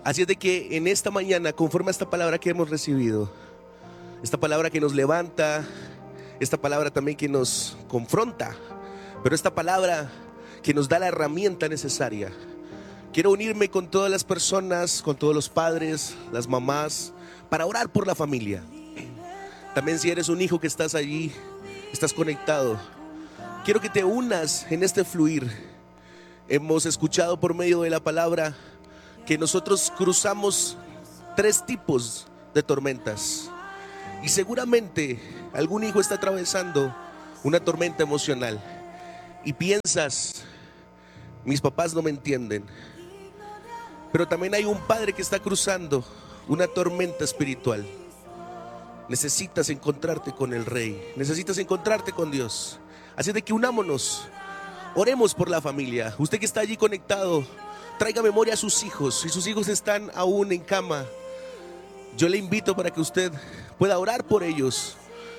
Así es de que en esta mañana, conforme a esta palabra que hemos recibido, esta palabra que nos levanta, esta palabra también que nos confronta, pero esta palabra que nos da la herramienta necesaria, quiero unirme con todas las personas, con todos los padres, las mamás, para orar por la familia. También si eres un hijo que estás allí, estás conectado, quiero que te unas en este fluir. Hemos escuchado por medio de la palabra que nosotros cruzamos 3 tipos de tormentas. Y seguramente algún hijo está atravesando una tormenta emocional y piensas, mis papás no me entienden. Pero también hay un padre que está cruzando una tormenta espiritual. Necesitas encontrarte con el Rey, necesitas encontrarte con Dios. Así de que unámonos, oremos por la familia. Usted que está allí conectado, traiga memoria a sus hijos. Si sus hijos están aún en cama, yo le invito para que usted pueda orar por ellos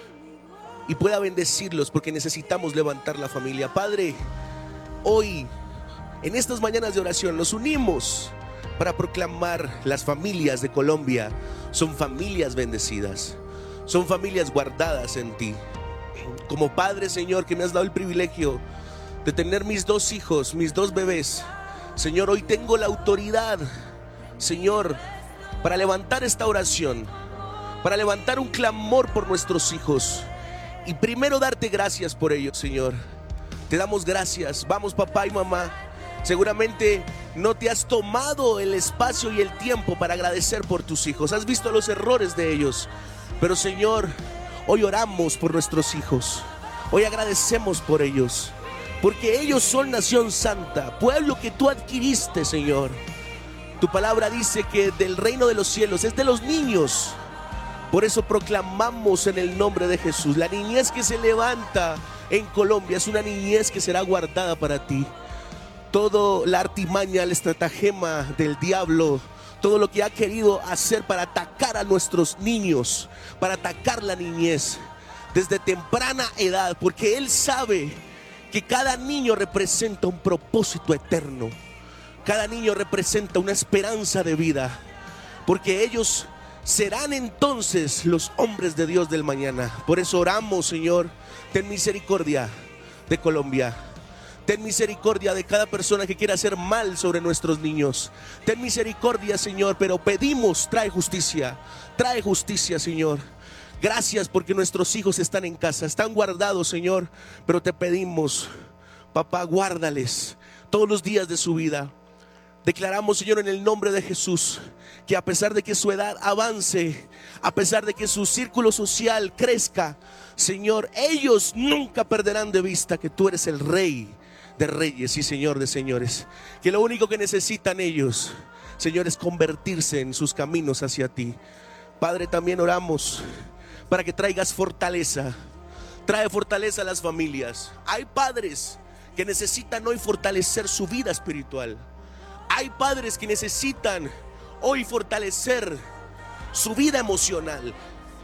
y pueda bendecirlos, porque necesitamos levantar la familia. Padre, hoy, en estas mañanas de oración, nos unimos para proclamar: las familias de Colombia son familias bendecidas, son familias guardadas en ti. Como Padre, Señor, que me has dado el privilegio de tener mis 2 hijos, mis 2 bebés, Señor, hoy tengo la autoridad, Señor, para levantar esta oración, para levantar un clamor por nuestros hijos y primero darte gracias por ellos, Señor. Te damos gracias. Vamos, papá y mamá, seguramente no te has tomado el espacio y el tiempo para agradecer por tus hijos, has visto los errores de ellos, pero Señor, hoy oramos por nuestros hijos, hoy agradecemos por ellos, porque ellos son nación santa, pueblo que tú adquiriste, Señor. Tu palabra dice que del reino de los cielos es de los niños. Por eso proclamamos en el nombre de Jesús: la niñez que se levanta en Colombia es una niñez que será guardada para ti. Toda la artimaña, el estratagema del diablo, todo lo que ha querido hacer para atacar a nuestros niños, para atacar la niñez desde temprana edad, porque él sabe que cada niño representa un propósito eterno, cada niño representa una esperanza de vida, porque ellos serán entonces los hombres de Dios del mañana. Por eso oramos, Señor, ten misericordia de Colombia, ten misericordia de cada persona que quiera hacer mal sobre nuestros niños. Ten misericordia, Señor, pero pedimos, trae justicia, Señor. Gracias porque nuestros hijos están en casa, están guardados, Señor, pero te pedimos, papá, guárdales todos los días de su vida. Declaramos, Señor, en el nombre de Jesús, que a pesar de que su edad avance, a pesar de que su círculo social crezca, Señor, ellos nunca perderán de vista que tú eres el Rey de reyes y Señor de señores, que lo único que necesitan ellos, Señor, es convertirse en sus caminos hacia ti. Padre, también oramos para que traigas fortaleza. Trae fortaleza a las familias. Hay padres que necesitan hoy fortalecer su vida espiritual. Hay padres que necesitan hoy fortalecer su vida emocional,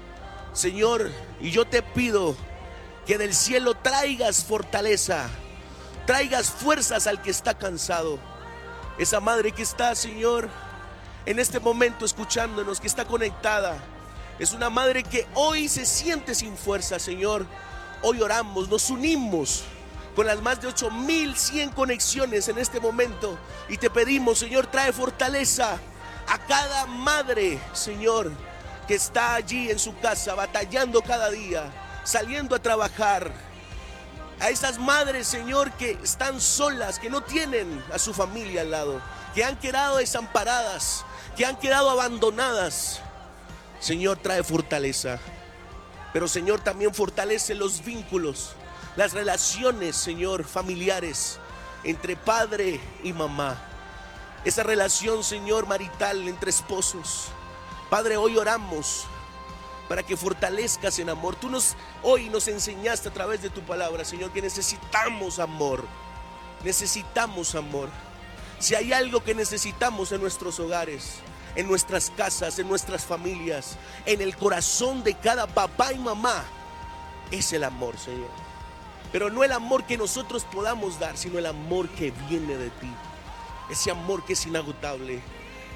Señor, y yo te pido que del cielo traigas fortaleza, traigas fuerzas al que está cansado. Esa madre que está, Señor, en este momento escuchándonos, que está conectada, es una madre que hoy se siente sin fuerza, Señor. Hoy oramos, nos unimos con las más de 8,100 conexiones en este momento y te pedimos, Señor, trae fortaleza a cada madre, Señor, que está allí en su casa batallando cada día, saliendo a trabajar. A esas madres, Señor, que están solas, que no tienen a su familia al lado, que han quedado desamparadas, que han quedado abandonadas. Señor, trae fortaleza. Pero, Señor, también fortalece los vínculos, las relaciones, Señor, familiares entre padre y mamá. Esa relación, Señor, marital entre esposos. Padre, hoy oramos para que fortalezcas en amor. Tú hoy nos enseñaste a través de tu palabra, Señor, que necesitamos amor. Necesitamos amor. Si hay algo que necesitamos en nuestros hogares, en nuestras casas, en nuestras familias, en el corazón de cada papá y mamá, es el amor, Señor. Pero no el amor que nosotros podamos dar, sino el amor que viene de ti. Ese amor que es inagotable,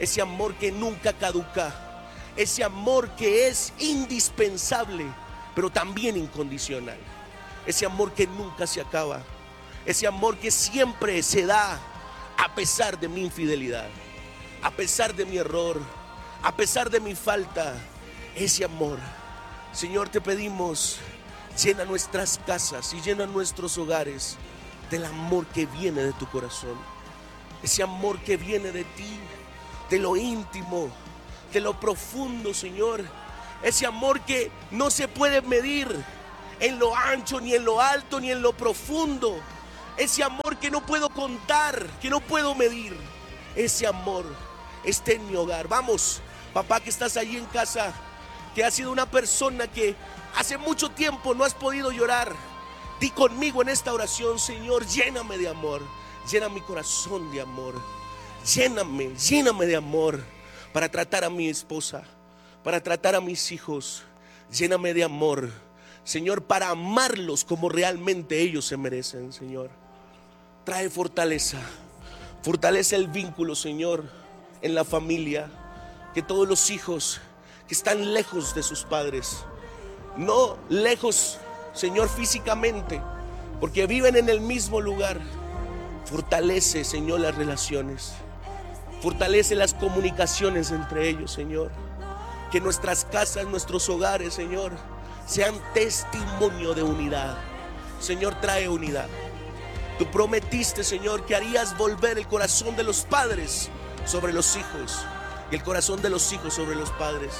ese amor que nunca caduca, ese amor que es indispensable, pero también incondicional, ese amor que nunca se acaba, ese amor que siempre se da a pesar de mi infidelidad, a pesar de mi error, a pesar de mi falta. Ese amor, Señor, te pedimos, llena nuestras casas y llena nuestros hogares del amor que viene de tu corazón, ese amor que viene de ti, de lo íntimo, de lo profundo, Señor, ese amor que no se puede medir en lo ancho, ni en lo alto, ni en lo profundo, ese amor que no puedo contar, que no puedo medir. Ese amor esté en mi hogar. Vamos, papá, que estás allí en casa, que has sido una persona que hace mucho tiempo no has podido llorar, di conmigo en esta oración: Señor, lléname de amor, llena mi corazón de amor, lléname de amor para tratar a mi esposa, para tratar a mis hijos. Lléname de amor, Señor, para amarlos como realmente ellos se merecen, Señor. Trae fortaleza, fortalece el vínculo, Señor, en la familia, que todos los hijos que están lejos de sus padres, no lejos, Señor, físicamente, porque viven en el mismo lugar, fortalece, Señor, las relaciones, fortalece las comunicaciones entre ellos, Señor. Que nuestras casas, nuestros hogares, Señor, sean testimonio de unidad. Señor, trae unidad. Tú prometiste, Señor, que harías volver el corazón de los padres sobre los hijos y el corazón de los hijos sobre los padres.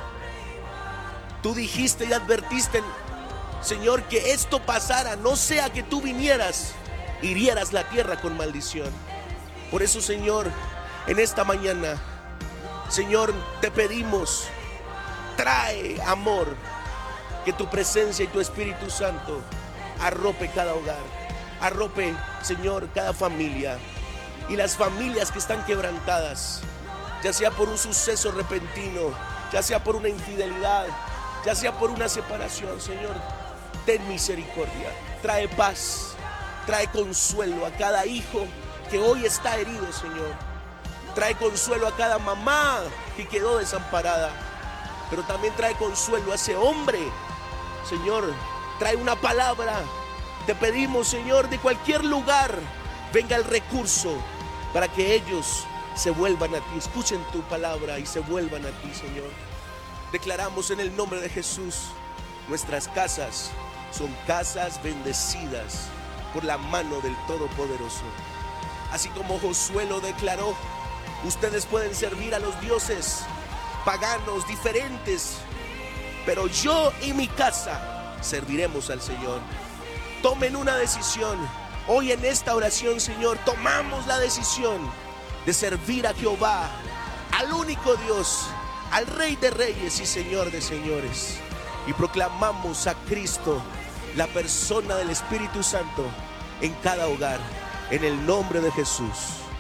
Tú dijiste y advertiste, Señor, que esto pasara, no sea que tú vinieras, hirieras la tierra con maldición. Por eso, Señor, en esta mañana, Señor, te pedimos, trae amor, que tu presencia y tu Espíritu Santo arrope cada hogar, arrope, Señor, cada familia, y las familias que están quebrantadas, ya sea por un suceso repentino, ya sea por una infidelidad, ya sea por una separación. Señor, ten misericordia, trae paz, trae consuelo a cada hijo que hoy está herido, Señor. Trae consuelo a cada mamá que quedó desamparada, pero también trae consuelo a ese hombre, Señor. Trae una palabra. Te pedimos, Señor, de cualquier lugar venga el recurso para que ellos se vuelvan a ti, escuchen tu palabra y se vuelvan a ti, Señor. Declaramos en el nombre de Jesús, nuestras casas son casas bendecidas por la mano del Todopoderoso. Así como Josué lo declaró, ustedes pueden servir a los dioses paganos diferentes, pero yo y mi casa serviremos al Señor. Tomen una decisión. Hoy en esta oración, Señor, tomamos la decisión de servir a Jehová, al único Dios, al Rey de Reyes y Señor de Señores. Y proclamamos a Cristo, la persona del Espíritu Santo, en cada hogar, en el nombre de Jesús.